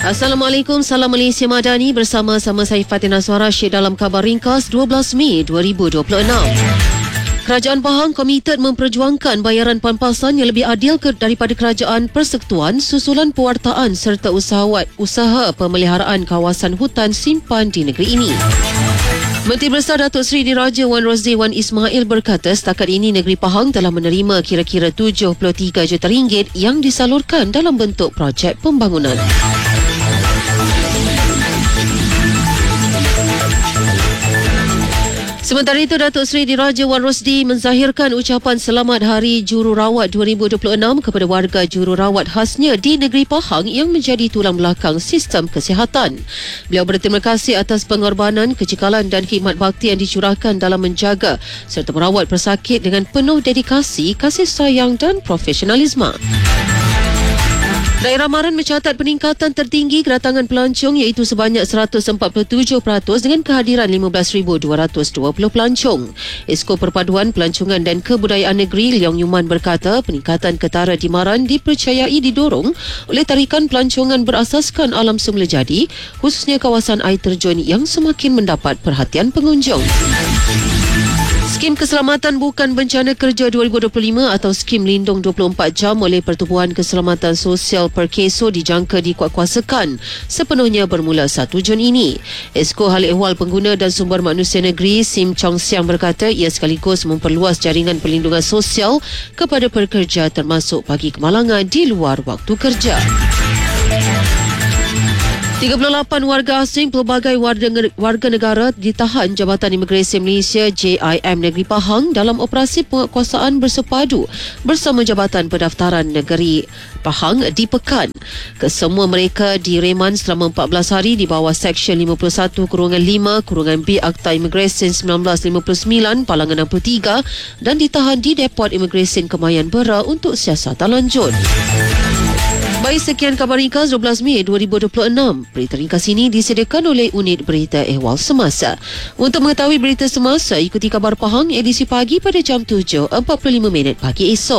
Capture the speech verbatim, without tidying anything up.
Assalamualaikum, salam Malaysia Madani, bersama-sama saya Fatina Suara Syed dalam khabar ringkas dua belas Mei dua ribu dua puluh enam. Kerajaan Pahang komited memperjuangkan bayaran pampasan yang lebih adil ke daripada Kerajaan Persekutuan susulan pewartaan serta usaha, usaha pemeliharaan kawasan hutan simpan di negeri ini. Menteri Besar Datuk Seri Diraja Wan Rosli Wan Ismail berkata setakat ini negeri Pahang telah menerima kira-kira tujuh puluh tiga juta ringgit yang disalurkan dalam bentuk projek pembangunan. Sementara itu, Datuk Seri Diraja Wan Rosli menzahirkan ucapan selamat Hari Jururawat dua ribu dua puluh enam kepada warga jururawat khasnya di negeri Pahang yang menjadi tulang belakang sistem kesihatan. Beliau berterima kasih atas pengorbanan, kecekalan dan khidmat bakti yang dicurahkan dalam menjaga serta merawat pesakit dengan penuh dedikasi, kasih sayang dan profesionalisme. Daerah Maran mencatat peningkatan tertinggi kedatangan pelancong iaitu sebanyak seratus empat puluh tujuh peratus dengan kehadiran lima belas ribu dua ratus dua puluh pelancong. Esko Perpaduan Pelancongan dan Kebudayaan Negeri Leong Yuman berkata peningkatan ketara di Maran dipercayai didorong oleh tarikan pelancongan berasaskan alam semula jadi, khususnya kawasan air terjun yang semakin mendapat perhatian pengunjung. Skim Keselamatan Bukan Bencana Kerja dua ribu dua puluh lima atau Skim Lindung dua puluh empat jam oleh Pertubuhan Keselamatan Sosial Perkeso dijangka dikuatkuasakan sepenuhnya bermula satu Jun ini. Esko Hal Ehwal Pengguna dan Sumber Manusia Negeri Sim Chong Siang berkata ia sekaligus memperluas jaringan perlindungan sosial kepada pekerja termasuk bagi kemalangan di luar waktu kerja. tiga puluh lapan warga asing pelbagai warga negara ditahan Jabatan Imigresen Malaysia J I M Negeri Pahang dalam operasi penguatkuasaan bersepadu bersama Jabatan Pendaftaran Negeri Pahang di Pekan. Kesemua mereka direman selama empat belas hari di bawah Seksyen lima puluh satu lima B Akta Imigresen seribu sembilan ratus lima puluh sembilan Palangan enam puluh tiga dan ditahan di Depot Imigresen Kemayan Bera untuk siasatan lanjut. Baik, sekian khabar ringkas dua belas Mei dua ribu dua puluh enam. Berita ringkas ini disediakan oleh Unit Berita Ehwal Semasa. Untuk mengetahui berita semasa, ikuti Khabar Pahang edisi pagi pada jam tujuh empat puluh lima minit pagi esok.